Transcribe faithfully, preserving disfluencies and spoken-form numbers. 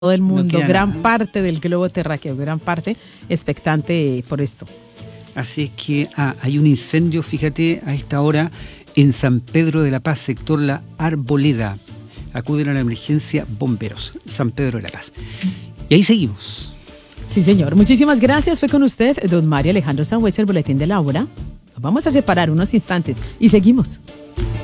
todo el mundo, no gran nada. parte del globo terráqueo, gran parte expectante por esto. Así es que ah, hay un incendio, fíjate, a esta hora en San Pedro de la Paz, sector La Arboleda. Acuden a la emergencia bomberos, San Pedro de la Paz. Y ahí seguimos. Sí, señor. Muchísimas gracias. Fue con usted, don Mario Alejandro Sangüesa, el boletín de la hora. Nos vamos a separar unos instantes y seguimos.